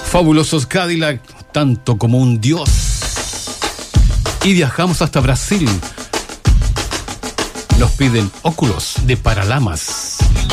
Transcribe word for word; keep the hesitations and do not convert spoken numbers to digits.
Fabulosos Cadillac, tanto como un dios. Y viajamos hasta Brasil. Nos piden óculos de Paralamas.